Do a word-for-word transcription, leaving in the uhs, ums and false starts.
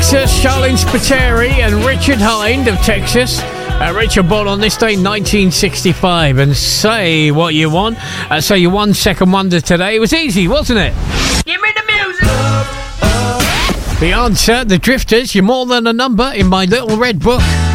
Texas, Charlene Spiteri and Richard Hind of Texas. Uh, Richard born on this day, nineteen sixty-five. And say what you want. Uh, so you won Second Wonder today. It was easy, wasn't it? Give me the music. The answer, the Drifters. You're more than a number in my little red book.